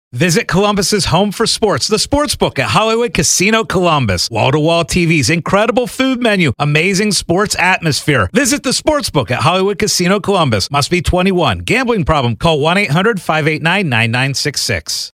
Visit Columbus's home for sports, the Sportsbook at Hollywood Casino Columbus. Wall-to-wall TVs, incredible food menu, amazing sports atmosphere. Visit the Sportsbook at Hollywood Casino Columbus. Must be 21. Gambling problem? Call 1-800-589-9966.